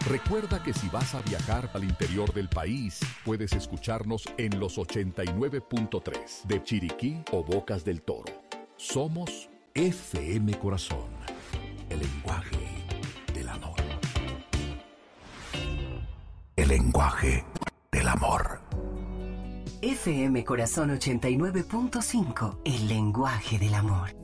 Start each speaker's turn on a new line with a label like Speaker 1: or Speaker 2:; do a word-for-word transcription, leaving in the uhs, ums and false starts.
Speaker 1: Recuerda que si vas a viajar al interior del país, puedes escucharnos en los ochenta y nueve punto tres de Chiriquí o Bocas del Toro. Somos F M Corazón, el lenguaje del amor. El lenguaje del amor.
Speaker 2: F M Corazón ochenta y nueve punto cinco, el lenguaje del amor.